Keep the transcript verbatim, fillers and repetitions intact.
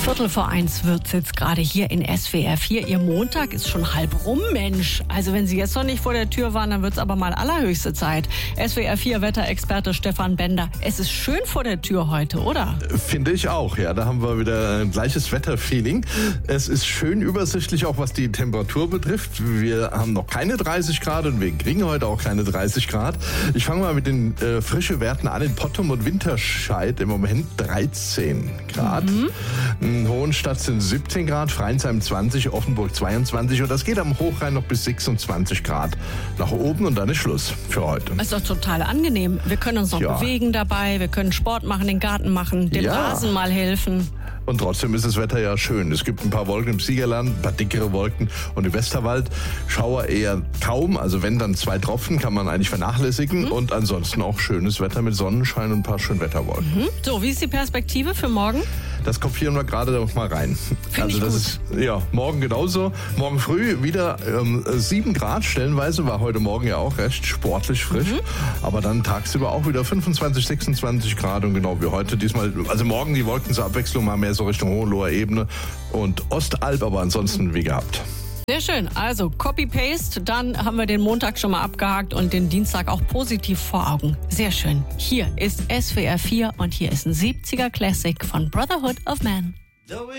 Viertel vor eins wird's jetzt gerade hier in S W R vier. Ihr Montag ist schon halb rum, Mensch. Also wenn Sie jetzt noch nicht vor der Tür waren, dann wird's aber mal allerhöchste Zeit. S W R vier Wetterexperte Stefan Bender. Es ist schön vor der Tür heute, oder? Finde ich auch, ja. Da haben wir wieder ein gleiches Wetterfeeling. Es ist schön übersichtlich, auch was die Temperatur betrifft. Wir haben noch keine dreißig Grad und wir kriegen heute auch keine dreißig Grad. Ich fange mal mit den äh, frischen Werten an. In Pottum und Winterscheid im Moment dreizehn Grad. Mhm. In Hohenstadt sind siebzehn Grad, Freinsheim zwanzig, Offenburg zweiundzwanzig und das geht am Hochrhein noch bis sechsundzwanzig Grad nach oben und dann ist Schluss für heute. Das ist doch total angenehm. Wir können uns noch ja. bewegen dabei, wir können Sport machen, den Garten machen, dem ja. Rasen mal helfen. Und trotzdem ist das Wetter ja schön. Es gibt ein paar Wolken im Siegerland, ein paar dickere Wolken und im Westerwald Schauer eher kaum. Also wenn, dann zwei Tropfen kann man eigentlich vernachlässigen. Mhm. Und ansonsten auch schönes Wetter mit Sonnenschein und ein paar Schönwetterwolken. Mhm. So, wie ist die Perspektive für morgen? Das kopieren wir gerade noch mal rein. Find also ich das gut. ist ja morgen genauso. Morgen früh wieder ähm, sieben Grad stellenweise, war heute Morgen ja auch recht sportlich frisch. Mhm. Aber dann tagsüber auch wieder fünfundzwanzig, sechsundzwanzig Grad und genau wie heute diesmal. Also morgen die Wolken zur Abwechslung mal mehr so Richtung Hohenloher Ebene und Ostalb, aber ansonsten wie gehabt. Sehr schön. Also Copy-Paste, dann haben wir den Montag schon mal abgehakt und den Dienstag auch positiv vor Augen. Sehr schön. Hier ist S W R vier und hier ist ein siebziger Classic von Brotherhood of Man.